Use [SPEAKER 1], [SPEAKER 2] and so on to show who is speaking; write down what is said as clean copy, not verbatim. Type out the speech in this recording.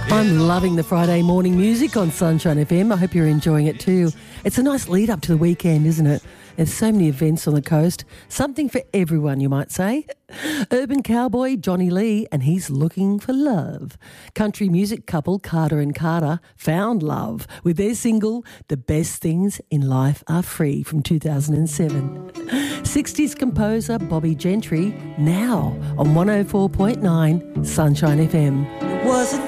[SPEAKER 1] I'm loving the Friday morning music on Sunshine FM. I hope you're enjoying it too. It's a nice lead up to the weekend, isn't it? There's so many events on the coast. Something for everyone, you might say. Urban cowboy Johnny Lee, and he's looking for love. Country music couple Carter and Carter found love with their single The Best Things in Life Are Free from 2007. 60s composer Bobby Gentry, now on 104.9 Sunshine FM.
[SPEAKER 2] It was a